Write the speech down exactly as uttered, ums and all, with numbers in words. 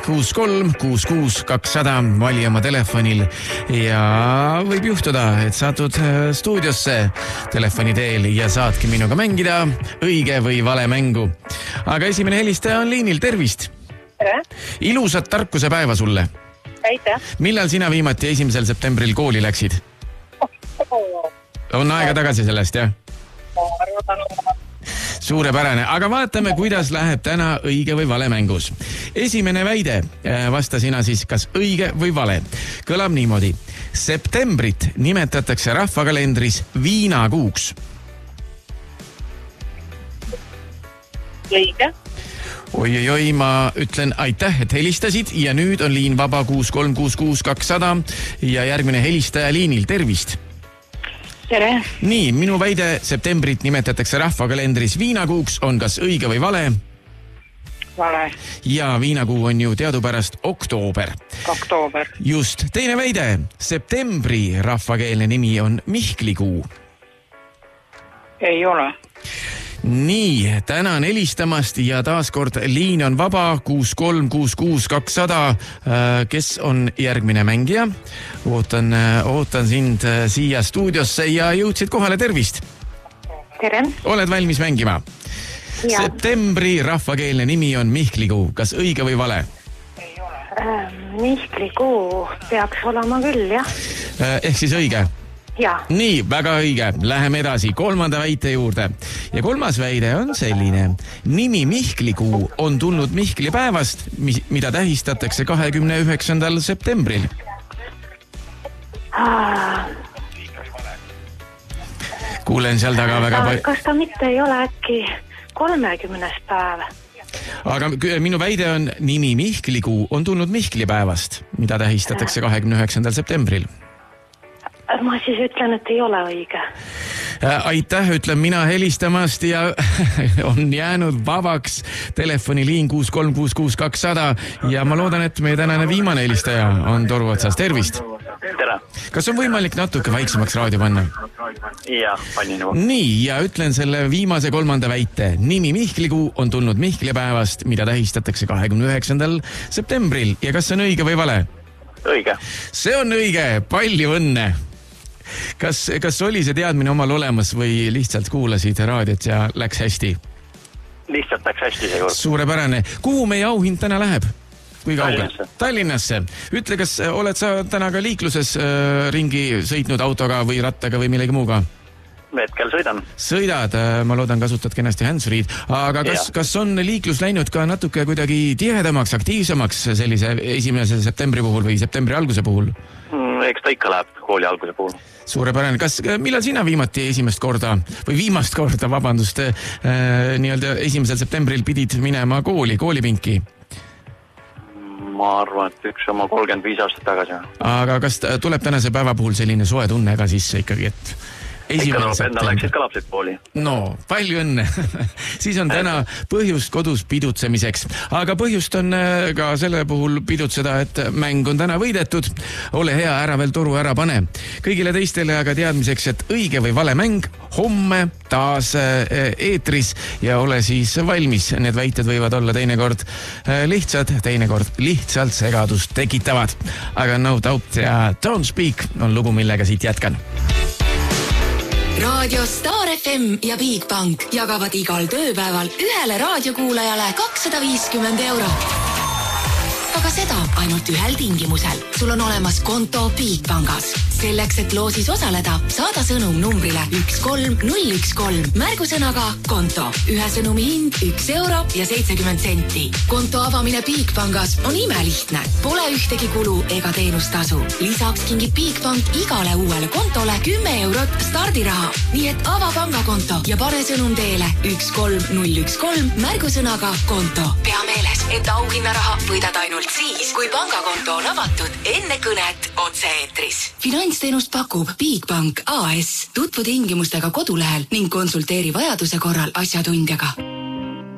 kuus kolm kuus kuus kakssada, vali oma telefonil ja võib juhtuda, et satud stuudiosse telefoni teel ja saadki minuga mängida õige või vale mängu. Aga esimene helistaja on liinil, tervist! Tere! Ilusat tarkuse päeva sulle! Aitäh! Millal sina viimati esimesel septembril kooli läksid? On aega tagasi sellest, jah? Suurepärane, aga vaatame, kuidas läheb täna õige või vale mängus. Esimene väide, vasta sina siis kas õige või vale. Kõlab niimoodi. Septembrit nimetatakse rahvakalendris viinakuuks. Õige. Oi, oi, oi, ma ütlen aitäh, et helistasid ja nüüd on liin vaba kuus kolm kuus kuus kakssada ja järgmine helistaja liinil, tervist! Tere! Nii, minu väide, septembrit nimetatakse rahvakalendris viinakuuks, on kas õige või vale? Vale. Ja viinakuu on ju teadupärast oktoober. Oktoober. Just, teine väide, septembri rahvakeelne nimi on Mihklikuu. Ei ole. Nii, tänan helistamast ja taaskord liin on vaba kuus kolm kuus kuus kakssada. Kes on järgmine mängija? Ootan, ootan sind siia stuudiosse ja jõudsid kohale, tervist! Tere! Oled valmis mängima? Ja. Septembri rahvakeelne nimi on Mihklikuu. Kas õige või vale? Ei ole. Äh, Mihklikuu peaks olema küll, jah. Ehk siis õige? Ja. Nii, väga õige. Läheme edasi kolmanda väite juurde. Ja kolmas väide on selline. Nimi Mihklikuu on tulnud Mihkli päevast, mida tähistatakse kahekümne üheksandal septembril. Ah. Kuulen seal taga väga palju. Kas ta mitte ei ole äkki kolmekümnes päev? Aga minu väide on, nimi Mihklikuu on tulnud Mihkli päevast, mida tähistatakse kahekümne üheksandal septembril. Ma siis ütlen, et ei ole õige. Aitäh, ütlen mina helistamast ja on jäänud vabaks telefoniliin kuus kolm kuus kuus kakssada ja ma loodan, et meie tänane viimane helistaja on toru otsas. Tervist! Tere! Kas on võimalik natuke vaiksemaks raadio panna? Jah, panin juba. Nii, ja ütlen selle viimase kolmanda väite. Nimi Mihklikuu on tulnud Mihkli päevast, mida tähistatakse kahekümne üheksandal septembril. Ja kas on õige või vale? Õige. See on õige, palju õnne! Kas, kas oli see teadmine omal olemas või lihtsalt kuulasid raadiot ja läks hästi? Lihtsalt läks hästi see kord. Suurepärane. Kuhu meie auhind täna läheb? Kui kaugel? Tallinnasse. Tallinnasse. Ütle, kas oled sa täna ka liikluses äh, ringi sõitnud autoga või rattaga või millegi muuga? Hetkel sõidan. Sõidad, ma loodan, kasutad kenasti handsfreed, aga kas, kas on liiklus läinud ka natuke kuidagi tihedamaks, aktiivsemaks sellise esimese septembri puhul või septembri alguse puhul? Eks ta ikka läheb kooli alguse puhul. Suurepärane. Kas, millal sina viimati esimest korda või viimast korda, vabandust, äh, nii-öelda esimesel septembril pidid minema kooli, koolipinki? Ma arvan, et üks oma kolmkümmend viis aastat tagasi. Aga kas tuleb tänase päeva puhul selline soe tunne ka sisse ikkagi, et ikka tuleb, enda läksid ka lapsed kooli. No, palju õnne. Siis on täna põhjust kodus pidutsemiseks. Aga põhjust on ka selle puhul pidutseda, et mäng on täna võidetud. Ole hea, ära veel toru ära pane. Kõigile teistele aga teadmiseks, et õige või vale mäng homme taas eetris ja ole siis valmis. Need väited võivad olla teinekord lihtsad, teinekord lihtsalt segadust tekitavad. Aga No Doubt ja Don't Speak on lugu, millega siit jätkan. Raadio Star F M ja Bigbank jagavad igal tööpäeval ühele raadiokuulajale kakssada viiskümmend eurot. Aga seda ainult ühel tingimusel. Sul on olemas konto Bigbankas. Selleks, et loosis osaleda, saada sõnum numbrile üks kolm null üks kolm märgusõnaga konto. Ühe sõnumi hind üks euro ja seitsekümmend senti. Konto avamine Bigbankas on imelihtne. Pole ühtegi kulu ega teenustasu. Lisaks kingib Bigbank igale uuele kontole kümme eurot stardiraha. Nii et ava pangakonto ja pane sõnum teele üks kolm null üks kolm märgusõnaga konto. Pea meeles, et auhinnaraha võidad ainult siis, kui pangakonto on avatud enne kõnet otse-eetris. Finantsteenust pakub Bigbank A S. Tutvu tingimustega kodulehel ning konsulteeri vajaduse korral asjatundjaga.